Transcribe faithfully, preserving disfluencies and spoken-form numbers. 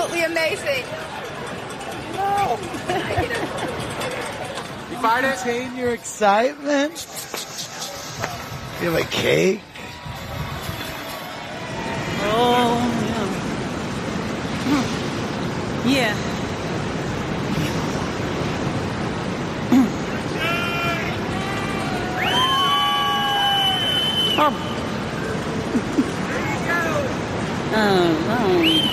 absolutely amazing. No. You fired it? Contain your excitement. You have a cake. Oh, yeah. Yeah. Oh. Oh, oh.